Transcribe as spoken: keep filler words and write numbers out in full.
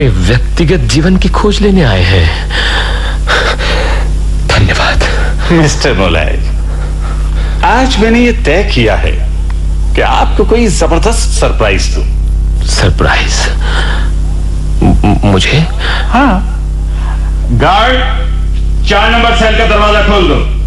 व्यक्तिगत जीवन की खोज लेने आए हैं। धन्यवाद मिस्टर मोलायज, आज मैंने ये तय किया है कि आपको कोई जबरदस्त सरप्राइज दूं। सरप्राइज? मुझे? हाँ। गार्ड, चार नंबर सेल का दरवाजा खोल दो।